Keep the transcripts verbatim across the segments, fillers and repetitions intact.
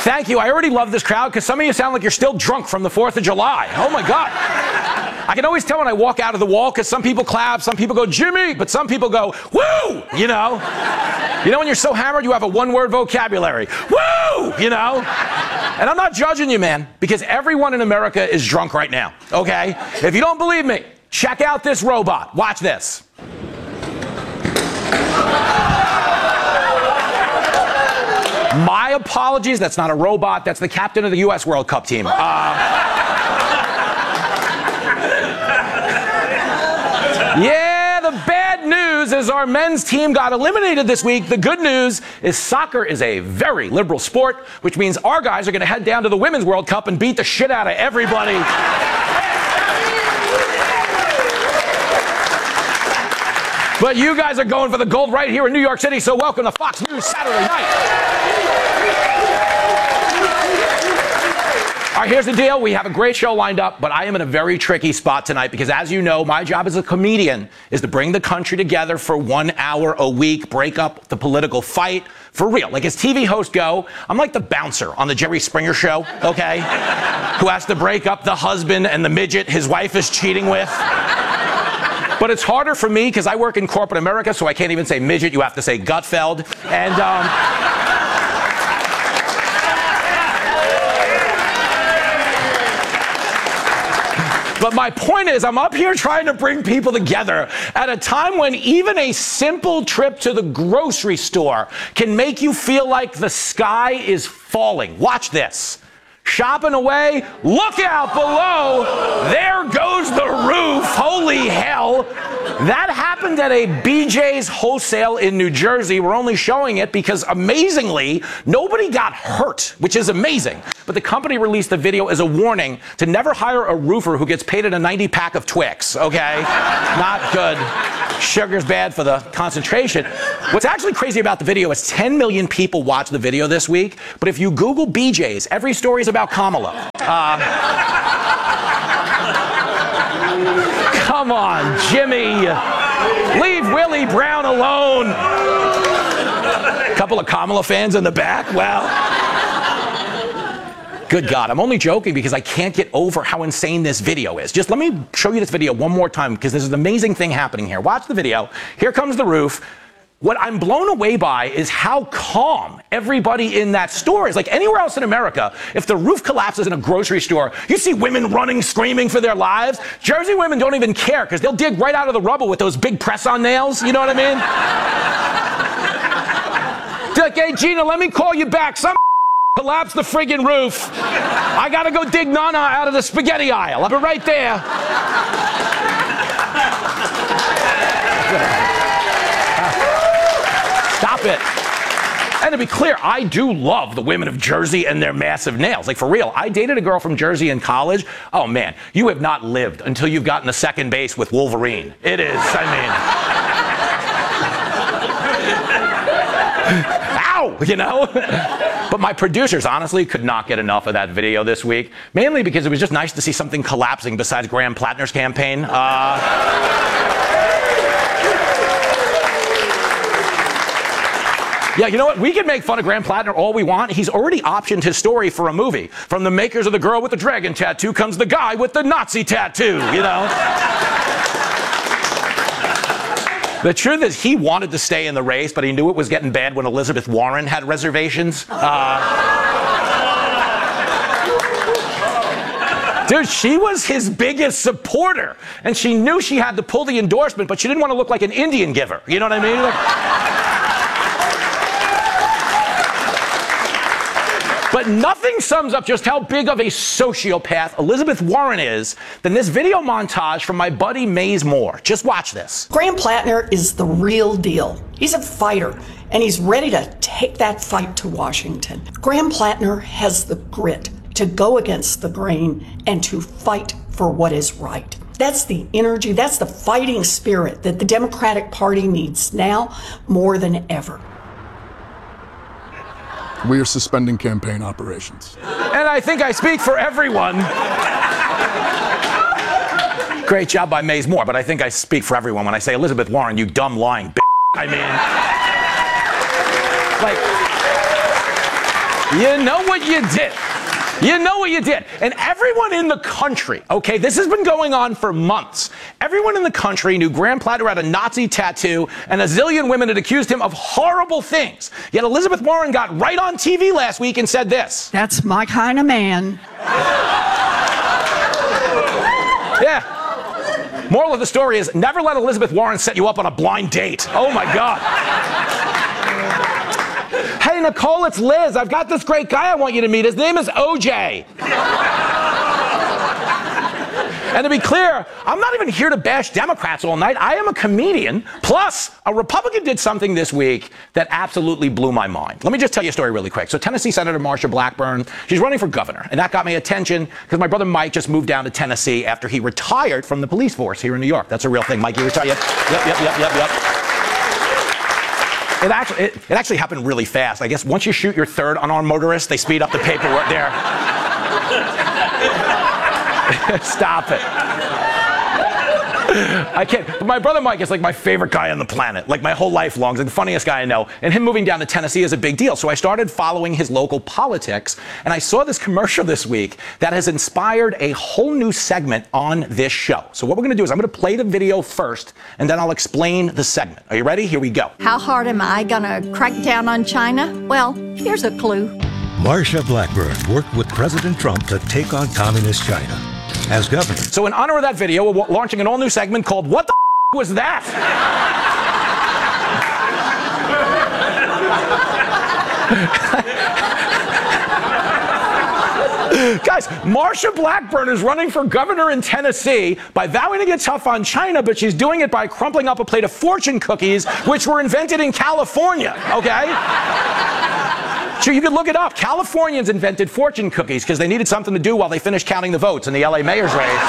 Thank you. I already love this crowd because some of you sound like you're still drunk from the fourth of July. Oh, my God. I can always tell when I walk out of the wall because some people clap, some people go, Jimmy, but some people go, woo, you know. You know when you're so hammered you have a one-word vocabulary. Woo, you know. And I'm not judging you, man, because everyone in America is drunk right now, okay? If you don't believe me, check out this robot. Watch this. My apologies, that's not a robot, that's the captain of the U S World Cup team. Uh, yeah, the bad news is our men's team got eliminated this week. The good news is soccer is a very liberal sport, which means our guys are going to head down to the Women's World Cup and beat the shit out of everybody. But you guys are going for the gold right here in New York City, so welcome to Fox News Saturday Night. All right, here's the deal. We have a great show lined up, but I am in a very tricky spot tonight because, as you know, my job as a comedian is to bring the country together for one hour a week, break up the political fight for real. Like, as T V hosts go, I'm like the bouncer on the Jerry Springer show, okay, who has to break up the husband and the midget his wife is cheating with. But it's harder for me because I work in corporate America, so I can't even say midget. You have to say Gutfeld. And, um... but my point is, I'm up here trying to bring people together at a time when even a simple trip to the grocery store can make you feel like the sky is falling. Watch this. Shopping away, look out below, there goes the roof, holy hell. That happened at a B J's Wholesale in New Jersey. We're only showing it because, amazingly, nobody got hurt, which is amazing. But the company released the video as a warning to never hire a roofer who gets paid in a ninety pack of Twix, okay? Not good. Sugar's bad for the concentration. What's actually crazy about the video is ten million people watched the video this week, but if you Google B J's, every story is about Kamala. Uh, come on, Jimmy. Leave Willie Brown alone. A couple of Kamala fans in the back. Well, good God. I'm only joking because I can't get over how insane this video is. Just let me show you this video one more time because there's an amazing thing happening here. Watch the video. Here comes the roof. What I'm blown away by is how calm everybody in that store is. Like anywhere else in America, if the roof collapses in a grocery store, you see women running, screaming for their lives. Jersey women don't even care because they'll dig right out of the rubble with those big press-on nails. You know what I mean? They're like, hey, Gina, let me call you back. Some collapse the friggin' roof. I gotta go dig Nana out of the spaghetti aisle. I'll be right there. Stop it. And to be clear, I do love the women of Jersey and their massive nails. Like, for real, I dated a girl from Jersey in college. Oh, man, you have not lived until you've gotten to second base with Wolverine. It is, I mean... Ow! You know? But my producers, honestly, could not get enough of that video this week, mainly because it was just nice to see something collapsing besides Graham Plattner's campaign. Uh... Yeah, you know what? We can make fun of Graham Plattner all we want. He's already optioned his story for a movie. From the makers of The Girl with the Dragon Tattoo comes the guy with the Nazi tattoo, you know? The truth is, he wanted to stay in the race, but he knew it was getting bad when Elizabeth Warren had reservations. Uh, dude, she was his biggest supporter, and she knew she had to pull the endorsement, but she didn't want to look like an Indian giver. You know what I mean? Like, but nothing sums up just how big of a sociopath Elizabeth Warren is than this video montage from my buddy Maze Moore. Just watch this. Graham Plattner is the real deal. He's a fighter, and he's ready to take that fight to Washington. Graham Plattner has the grit to go against the grain and to fight for what is right. That's the energy, that's the fighting spirit that the Democratic Party needs now more than ever. We are suspending campaign operations. And I think I speak for everyone. Great job by Maze Moore, but I think I speak for everyone when I say, Elizabeth Warren, you dumb lying b****. I mean, like, You know what you did. You know what you did. And everyone in the country, okay, this has been going on for months. Everyone in the country knew Graham Plattner had a Nazi tattoo, and a zillion women had accused him of horrible things. Yet Elizabeth Warren got right on T V last week and said this. That's my kind of man. Yeah. Moral of the story is never let Elizabeth Warren set you up on a blind date. Oh, my God. Hey, Nicole, it's Liz. I've got this great guy I want you to meet. His name is O J. And to be clear, I'm not even here to bash Democrats all night. I am a comedian. Plus, a Republican did something this week that absolutely blew my mind. Let me just tell you a story really quick. So Tennessee Senator Marsha Blackburn, she's running for governor. And that got my attention because my brother Mike just moved down to Tennessee after he retired from the police force here in New York. That's a real thing. Mike, you retired? Yep, yep, yep, yep, yep, yep. It actually, it, it actually happened really fast. I guess once you shoot your third unarmed motorist, they speed up the paperwork there. Stop it. I can't. But my brother Mike is like my favorite guy on the planet. Like my whole life long. He's like the funniest guy I know. And him moving down to Tennessee is a big deal. So I started following his local politics. And I saw this commercial this week that has inspired a whole new segment on this show. So what we're going to do is I'm going to play the video first, and then I'll explain the segment. Are you ready? Here we go. How hard am I going to crack down on China? Well, here's a clue. Marsha Blackburn worked with President Trump to take on communist China as governor. So in honor of that video, we're launching an all-new segment called What the F*** Was That? Guys, Marsha Blackburn is running for governor in Tennessee by vowing to get tough on China, but she's doing it by crumpling up a plate of fortune cookies, which were invented in California, okay? So you can look it up. Californians invented fortune cookies because they needed something to do while they finished counting the votes in the L A mayor's race.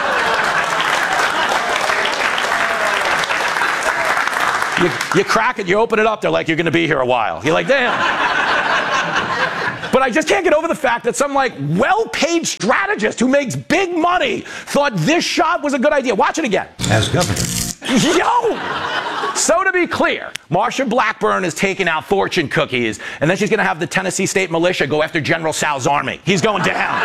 you, you crack it, you open it up, they're like, you're going to be here a while. You're like, damn. But I just can't get over the fact that some, like, well-paid strategist who makes big money thought this shot was a good idea. Watch it again. As governor. Yo! So to be clear, Marsha Blackburn is taking out fortune cookies, and then she's going to have the Tennessee State Militia go after General Sal's army. He's going down.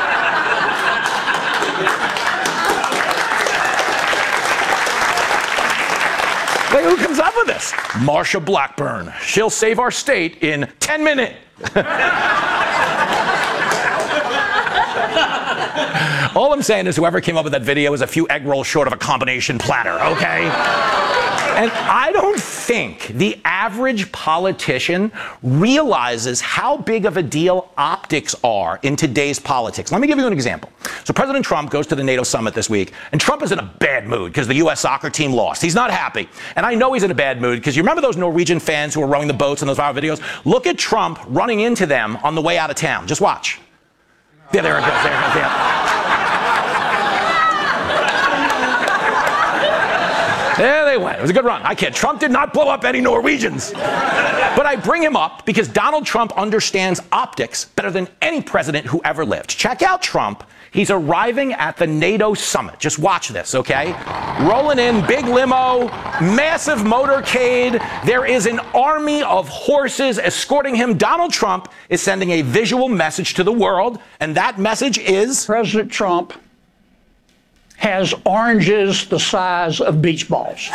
Like, who comes up with this? Marsha Blackburn. She'll save our state in ten minutes. All I'm saying is whoever came up with that video is a few egg rolls short of a combination platter, okay? And I don't think the average politician realizes how big of a deal optics are in today's politics. Let me give you an example. So President Trump goes to the NATO summit this week, and Trump is in a bad mood because the U S soccer team lost. He's not happy. And I know he's in a bad mood because you remember those Norwegian fans who were rowing the boats in those viral videos? Look at Trump running into them on the way out of town. Just watch. Yeah, there it goes. There it goes. Yeah. There they went. It was a good run. I kid. Trump did not blow up any Norwegians. But I bring him up because Donald Trump understands optics better than any president who ever lived. Check out Trump. He's arriving at the NATO summit. Just watch this, okay? Rolling in, big limo, massive motorcade. There is an army of horses escorting him. Donald Trump is sending a visual message to the world, and that message is... President Trump has oranges the size of beach balls.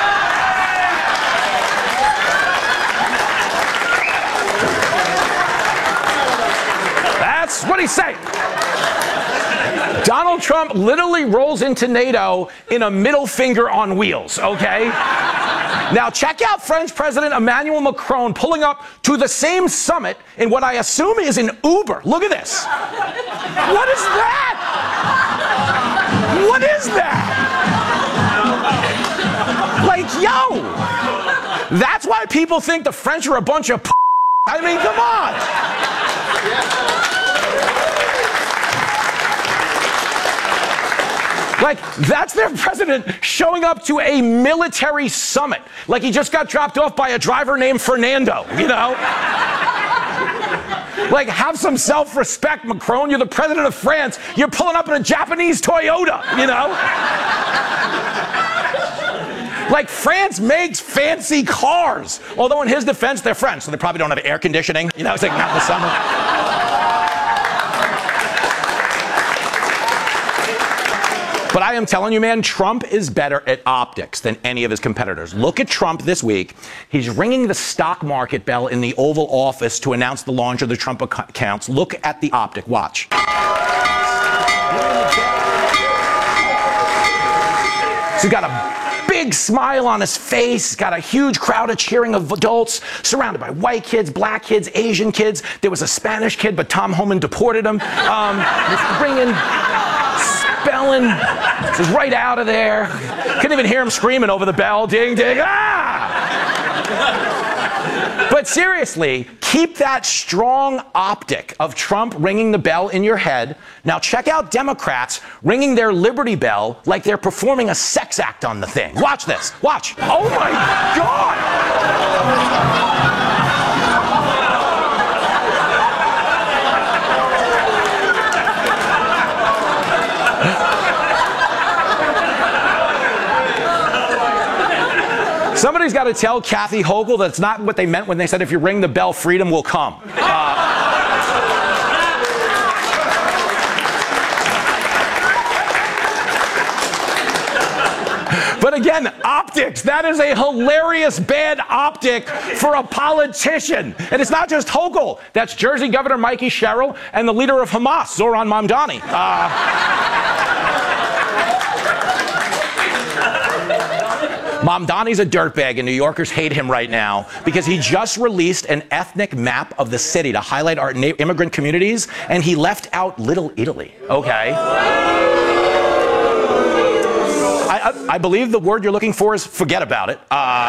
That's what he's saying. Donald Trump literally rolls into NATO in a middle finger on wheels, okay? Now, check out French President Emmanuel Macron pulling up to the same summit in what I assume is an Uber. Look at this. What is that? What is that? Like, yo, that's why people think the French are a bunch of p***. I mean, come on. Like, that's their president showing up to a military summit. Like he just got dropped off by a driver named Fernando, you know? Like, have some self-respect, Macron. You're the president of France. You're pulling up in a Japanese Toyota, you know? Like, France makes fancy cars. Although in his defense, they're French, so they probably don't have air conditioning. You know, it's like not in the summer. But I am telling you, man, Trump is better at optics than any of his competitors. Look at Trump this week. He's ringing the stock market bell in the Oval Office to announce the launch of the Trump accounts. Look at the optic. Watch. So he's got a big smile on his face, got a huge crowd of cheering of adults, surrounded by white kids, black kids, Asian kids. There was a Spanish kid, but Tom Homan deported him. Um, he's bringing, spelling, just right out of there. Couldn't even hear him screaming over the bell, ding, ding, ah! But seriously, keep that strong optic of Trump ringing the bell in your head. Now check out Democrats ringing their Liberty Bell like they're performing a sex act on the thing. Watch this. Watch. Oh my God! Somebody's got to tell Kathy Hochul that's not what they meant when they said if you ring the bell, freedom will come. Uh, But again, optics, that is a hilarious bad optic for a politician. And it's not just Hochul. That's Jersey Governor Mikey Sherrill and the leader of Hamas, Zoran Mamdani. Uh, Mamdani's a dirtbag, and New Yorkers hate him right now because he just released an ethnic map of the city to highlight our na- immigrant communities, and he left out Little Italy, okay? I, I, I believe the word you're looking for is forget about it. Uh,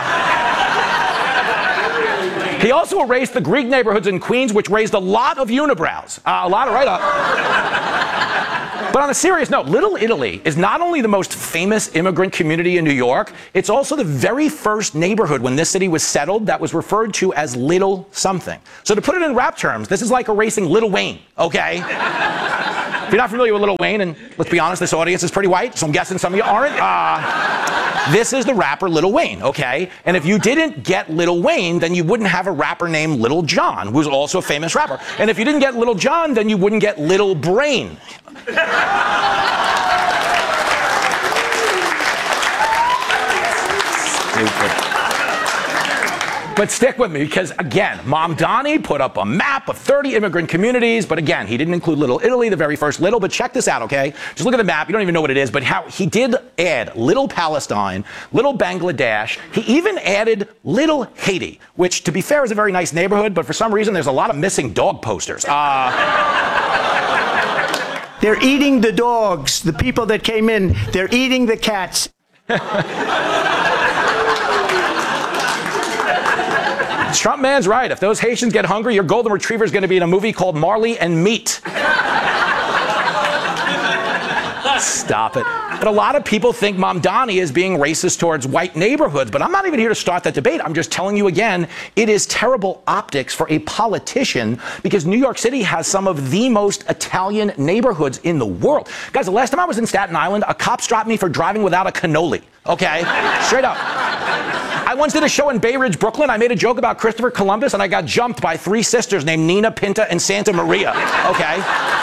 he also erased the Greek neighborhoods in Queens, which raised a lot of unibrows, uh, a lot of write-up. But on a serious note, Little Italy is not only the most famous immigrant community in New York, it's also the very first neighborhood when this city was settled that was referred to as Little something. So to put it in rap terms, this is like erasing Lil Wayne, okay? If you're not familiar with Lil Wayne, and let's be honest, this audience is pretty white, so I'm guessing some of you aren't. Uh, this is the rapper Lil Wayne, okay? And if you didn't get Lil Wayne, then you wouldn't have a rapper named Lil Jon, who's also a famous rapper. And if you didn't get Lil Jon, then you wouldn't get Lil Brain. Stupid. But stick with me because, again, Mamdani put up a map of thirty immigrant communities, but again, he didn't include Little Italy, the very first Little, but check this out, okay? Just look at the map. You don't even know what it is, but how he did add Little Palestine, Little Bangladesh. He even added Little Haiti, which, to be fair, is a very nice neighborhood, but for some reason, there's a lot of missing dog posters. Uh... They're eating the dogs. The people that came in, they're eating the cats. Trump man's right. If those Haitians get hungry, your golden retriever is going to be in a movie called Marley and Meat. Stop it. But a lot of people think Mamdani is being racist towards white neighborhoods, but I'm not even here to start that debate. I'm just telling you again, it is terrible optics for a politician because New York City has some of the most Italian neighborhoods in the world. Guys, the last time I was in Staten Island, a cop stopped me for driving without a cannoli, okay? Straight up. I once did a show in Bay Ridge, Brooklyn. I made a joke about Christopher Columbus, and I got jumped by three sisters named Nina, Pinta, and Santa Maria, okay?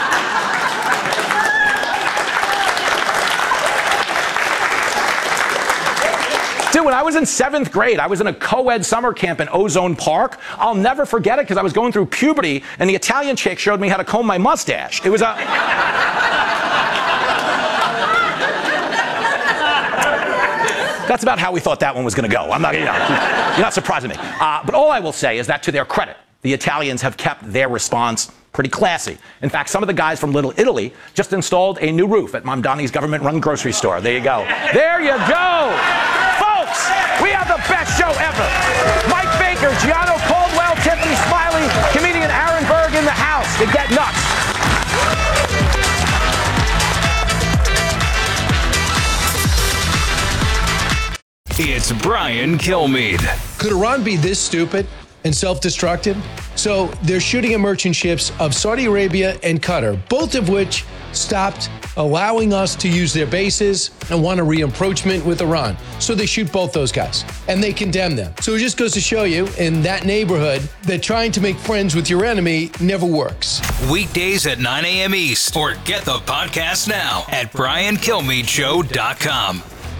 Dude, when I was in seventh grade, I was in a co-ed summer camp in Ozone Park. I'll never forget it because I was going through puberty, and the Italian chick showed me how to comb my mustache. It was a... That's about how we thought that one was going to go. I'm not, you know, you're not surprising me. Uh, but all I will say is that to their credit, the Italians have kept their response pretty classy. In fact, some of the guys from Little Italy just installed a new roof at Mamdani's government-run grocery store. There you go. There you go. Folks, we have the best show ever. Mike Baker, Gianno Caldwell, Tiffany Smiley, comedian Aaron Berg in the house to get nuts. It's Brian Kilmeade. Could Iran be this stupid and self-destructive? So they're shooting at merchant ships of Saudi Arabia and Qatar, both of which stopped allowing us to use their bases and want a re-approachment with Iran. So they shoot both those guys and they condemn them. So it just goes to show you in that neighborhood that trying to make friends with your enemy never works. Weekdays at nine a.m. East, or get the podcast now at brian kilmeade show dot com.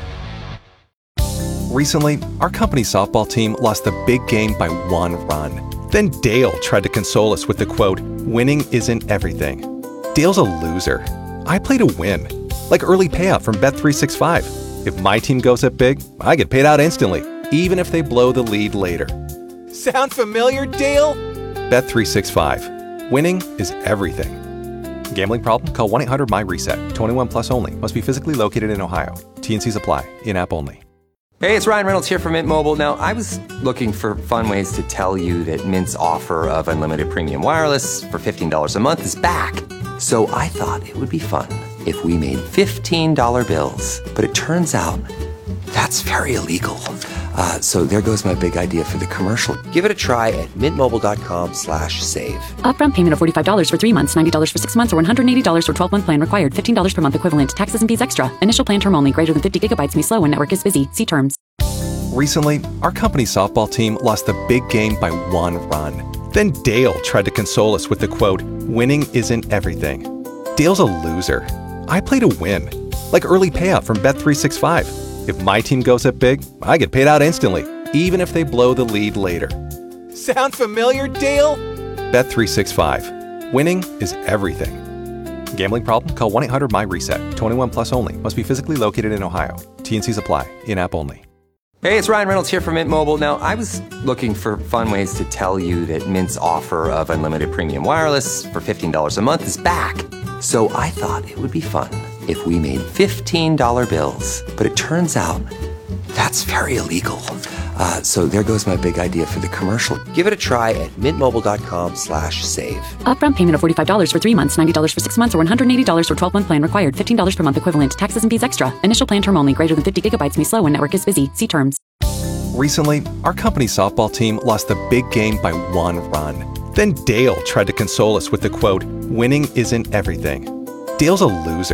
Recently, our company's softball team lost the big game by one run. Then Dale tried to console us with the quote, "Winning isn't everything." Dale's a loser. I play to win, like early payout from Bet three sixty-five. If my team goes up big, I get paid out instantly, even if they blow the lead later. Sound familiar, Dale? Bet three sixty-five. Winning is everything. Gambling problem? Call one eight hundred my reset. twenty-one plus only. Must be physically located in Ohio. T and Cs apply. In-app only. Hey, it's Ryan Reynolds here from Mint Mobile. Now, I was looking for fun ways to tell you that Mint's offer of unlimited premium wireless for fifteen dollars a month is back. So I thought it would be fun if we made fifteen dollar bills. But it turns out that's very illegal. Uh, so there goes my big idea for the commercial. Give it a try at mintmobile.com slash save. Upfront payment of forty-five dollars for three months, ninety dollars for six months, or one hundred eighty dollars for twelve-month plan required. fifteen dollars per month equivalent. Taxes and fees extra. Initial plan term only. Greater than fifty gigabytes may slow when network is busy. See terms. Recently, our company's softball team lost the big game by one run. Then Dale tried to console us with the quote, "Winning isn't everything." Dale's a loser. I play to win, like early payout from Bet three sixty-five. If my team goes up big, I get paid out instantly, even if they blow the lead later. Sound familiar, Dale? Bet three sixty-five. Winning is everything. Gambling problem? Call one eight hundred my reset. twenty-one plus only. Must be physically located in Ohio. T and Cs apply. In-app only. Hey, it's Ryan Reynolds here from Mint Mobile. Now, I was looking for fun ways to tell you that Mint's offer of unlimited premium wireless for fifteen dollars a month is back. So I thought it would be fun if we made fifteen dollar bills. But it turns out that's very illegal. Uh, so there goes my big idea for the commercial. Give it a try at mintmobile.com slash save. Upfront payment of forty-five dollars for three months, ninety dollars for six months, or one hundred eighty dollars for twelve-month plan required. fifteen dollars per month equivalent. Taxes and fees extra. Initial plan term only. Greater than fifty gigabytes may slow when network is busy. See terms. Recently, our company's softball team lost the big game by one run. Then Dale tried to console us with the quote, "Winning isn't everything." Dale's a loser.